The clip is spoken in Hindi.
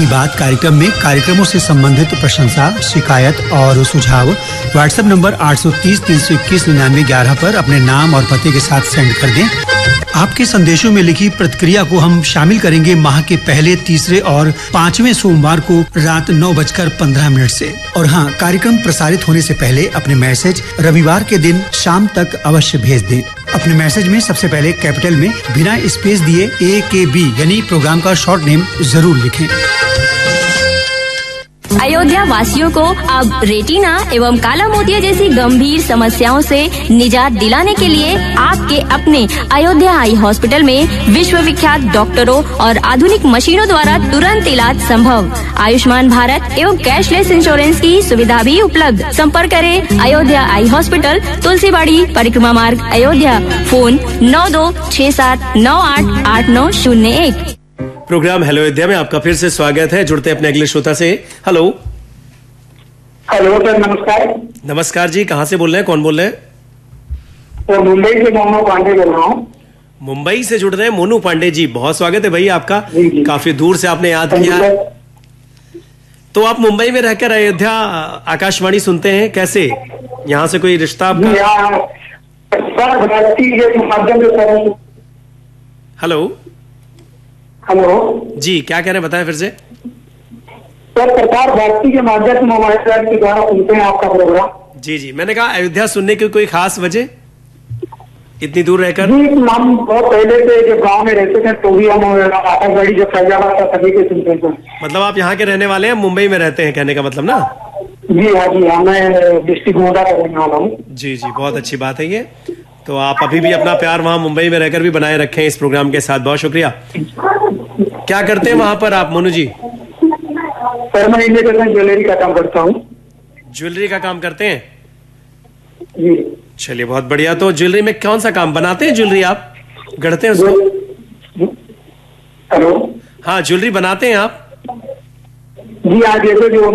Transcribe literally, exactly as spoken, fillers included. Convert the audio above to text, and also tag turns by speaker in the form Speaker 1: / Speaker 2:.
Speaker 1: की बात कार्यक्रम में कार्यक्रमों से संबंधित प्रशंसा, शिकायत और सुझाव व्हाट्सएप नंबर आठ सौ तीस तीन सौ इक्कीस निन्यानवे ग्यारह पर अपने नाम और पते के साथ सेंड कर दें। आपके संदेशों में लिखी प्रतिक्रिया को हम शामिल करेंगे माह के पहले, तीसरे और पांचवें सोमवार को रात नौ बजकर पंद्रह मिनट से। और हाँ, कार्यक्रम प्रसारित होने से पहले अपने मैसेज रविवार के दिन शाम तक अवश्य भेज दें। अपने मैसेज में सबसे पहले कैपिटल में बिना स्पेस दिए ए के बी यानी प्रोग्राम का शॉर्ट नेम जरूर लिखें।
Speaker 2: अयोध्या वासियों को अब रेटिना एवं काला मोतिया जैसी गंभीर समस्याओं से निजात दिलाने के लिए आपके अपने अयोध्या आई हॉस्पिटल में विश्व विख्यात डॉक्टरों और आधुनिक मशीनों द्वारा तुरंत इलाज संभव। आयुष्मान भारत एवं कैशलेस इंश्योरेंस की सुविधा भी उपलब्ध। संपर्क करें अयोध्या आई हॉस्पिटल, तुलसीबाड़ी, परिक्रमा मार्ग, अयोध्या। फोन नौ दो छह सात नौ आठ आठ नौ शून्य एक।
Speaker 3: प्रोग्राम हेलो अयोध्या में आपका फिर से स्वागत है। जुड़ते हैं अपने अगले श्रोता से। हेलो
Speaker 4: हेलो सर, नमस्कार।
Speaker 3: नमस्कार जी, कहाँ से बोल रहे हैं, कौन बोल रहे हैं?
Speaker 4: तो मुंबई से मोनू पांडे बोल रहा हूँ।
Speaker 3: मुंबई से जुड़ रहे हैं मोनू पांडे जी, बहुत स्वागत है भाई आपका।
Speaker 4: जी, जी।
Speaker 3: काफी दूर से आपने याद किया। तो आप मुंबई में रहकर अयोध्या आकाशवाणी सुनते हैं, कैसे यहाँ से कोई रिश्ता आपका? हेलो
Speaker 4: हेलो
Speaker 3: जी, क्या कह रहे हैं, बताएं फिर से।
Speaker 4: सर, प्रसार भारती के माध्यम से मोबाइल के द्वारा सुनते हैं आपका प्रोग्राम।
Speaker 3: जी जी, मैंने कहा अयोध्या सुनने की कोई खास वजह, इतनी दूर रहकर?
Speaker 4: जी, हम बहुत पहले से जब गांव में रहते थे तो भी हम आकाशवाणी जब फैजाबाद था तभी के सुनते थे।
Speaker 3: मतलब आप यहाँ के रहने वाले हैं, मुंबई में रहते हैं, कहने का मतलब ना?
Speaker 4: जी हाँ जी, मैं डिस्ट्रिक्ट गोंडा का रहने वाला हूँ।
Speaker 3: जी जी, बहुत अच्छी बात है ये। तो आप अभी भी अपना प्यार वहाँ मुंबई में रहकर भी बनाए रखें इस प्रोग्राम के साथ, बहुत शुक्रिया। क्या करते हैं वहाँ पर आप मोनू जी?
Speaker 4: सर, मैं इंडियन ज्वेलरी का काम करता हूँ।
Speaker 3: ज्वेलरी का काम करते हैं?
Speaker 4: जी।
Speaker 3: चलिए, बहुत बढ़िया। तो ज्वेलरी में कौन सा काम बनाते हैं? ज्वेलरी आप गढ़ते हैं उसको?
Speaker 4: हेलो,
Speaker 3: हाँ, ज्वेलरी बनाते हैं आप?
Speaker 4: जी हाँ, जैसे जो